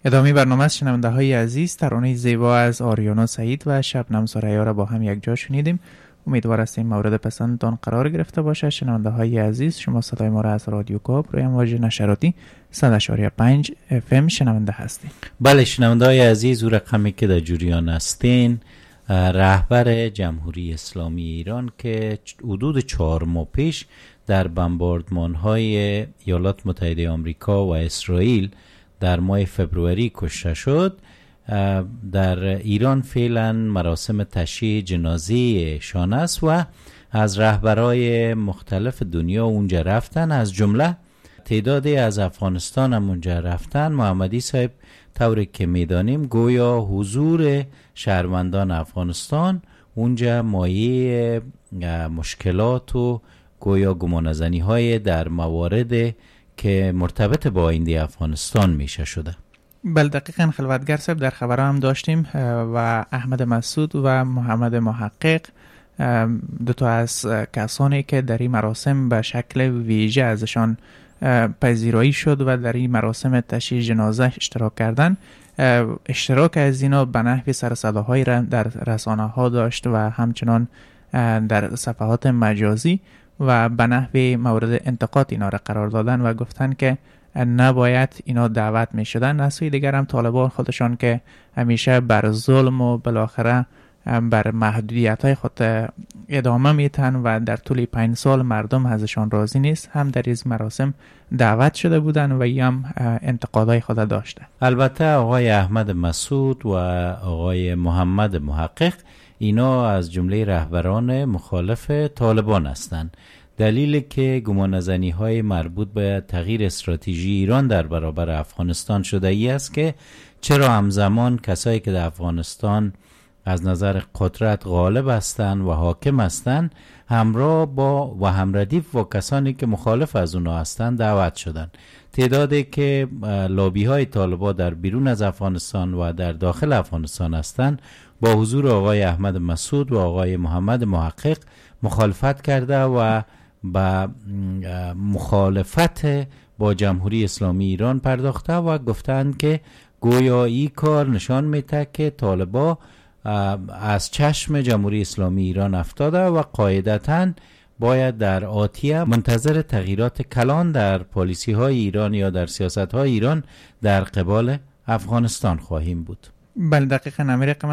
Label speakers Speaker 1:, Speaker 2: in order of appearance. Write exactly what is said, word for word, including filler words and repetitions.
Speaker 1: ادامه برنامه است. شنونده های عزیز، ترانه زیبا از آریانا سعید و شبنم سریا را با هم یک جا شنیدیم. امیدوار هستیم مورد پسندتان قرار گرفته باشه. شنونده های عزیز، شما صدای ما را از رادیو کاپ روی امواج نشراتی صد و چهار و پنج اف ام شنونده هستید.
Speaker 2: بله شنونده های عزیز، او رقمی که در جریان هستین رهبر جمهوری اسلامی ایران که حدود چهار ماه پیش در بمباردمان های ایالات متحده آمریکا و اسرائیل در ماه فبروری کشته شد، در ایران فعلا مراسم تشییع جنازه شان است و از رهبرای مختلف دنیا اونجا رفتن، از جمله تعدادی از افغانستان هم اونجا رفتن. محمدی صاحب طوری که میدانیم گویا حضور شهروندان افغانستان اونجا مایه مشکلات و گویا گمانه‌زنی های در موارد که مرتبط با آینده افغانستان میشه شده.
Speaker 1: بله دقیقاً خلوتگر صاحب، در خبرها هم داشتیم و احمد مسعود و محمد محقق دو تا از کسانی که در این مراسم به شکل ویژه ازشان پذیرایی شد و در این مراسم تشییع جنازه اشتراک کردن، اشتراک از اینا به نحو سرصداهایی را در رسانه ها داشت و همچنان در صفحات مجازی و به نحو مورد انتقاد اینا را قرار دادن و گفتن که نباید اینا دعوت می شدن. از سوی دیگر هم طالبان خودشان که همیشه بر ظلم و بالاخره بر محدودیت های خود ادامه میتن و در طول پنج سال مردم ازشان راضی نیست، هم در این مراسم دعوت شده بودن و هم انتقادهای خود داشته.
Speaker 2: البته آقای احمد مسعود و آقای محمد محقق اینا از جمله رهبران مخالف طالبان هستند. دلیل که گمانه‌زنی های مربوط به تغییر استراتژی ایران در برابر افغانستان شده ای است که چرا همزمان کسایی که در افغانستان از نظر قدرت غالب هستند و حاکم هستند همراه با و همردیف با کسانی که مخالف از اونا هستند دعوت شدند. تعدادی که لابی های طالبان در بیرون از افغانستان و در داخل افغانستان هستند با حضور آقای احمد مسعود و آقای محمد محقق مخالفت کرده و با مخالفت با جمهوری اسلامی ایران پرداخته و گفتند که گویا این کار نشان میده که طالبان از چشم جمهوری اسلامی ایران افتاده و قاعدتاً باید در آتیه منتظر تغییرات کلان در پالیسی های ایران یا در سیاست های ایران در قبال افغانستان خواهیم بود.
Speaker 1: بله دقیقاً امیر